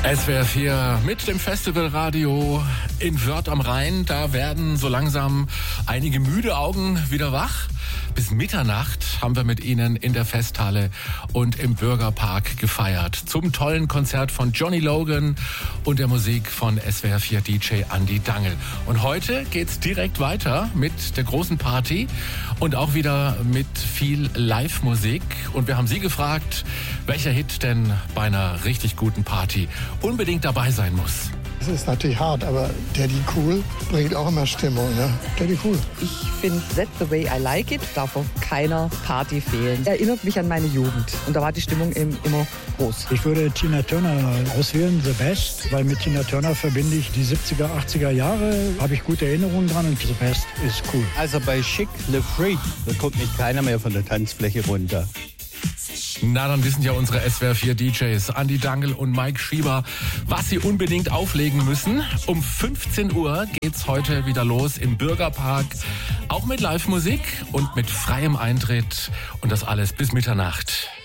SWR 4 mit dem Festivalradio in Wörth am Rhein. Da werden so langsam einige müde Augen wieder wach. Bis Mitternacht haben wir mit Ihnen in der Festhalle und im Bürgerpark gefeiert. Zum tollen Konzert von Johnny Logan und der Musik von SWR 4 DJ Andi Dangl. Und heute geht's direkt weiter mit der großen Party und auch wieder mit viel Live-Musik. Und wir haben Sie gefragt, welcher Hit denn bei einer richtig guten Party unbedingt dabei sein muss. Es ist natürlich hart, aber Daddy Cool bringt auch immer Stimmung, ne? Daddy Cool. Ich finde That's the Way I Like It darf auf keiner Party fehlen. Erinnert mich an meine Jugend und da war die Stimmung immer groß. Ich würde Tina Turner auswählen, The Best, weil mit Tina Turner verbinde ich die 70er, 80er Jahre, habe ich gute Erinnerungen dran und The Best ist cool. Also bei Chic, Le Freak, da kommt nicht keiner mehr von der Tanzfläche runter. Na, dann wissen ja unsere SWR 4 DJs Andi Dangl und Mike Schieber, was sie unbedingt auflegen müssen. Um 15 Uhr geht's heute wieder los im Bürgerpark. Auch mit Live-Musik und mit freiem Eintritt. Und das alles bis Mitternacht.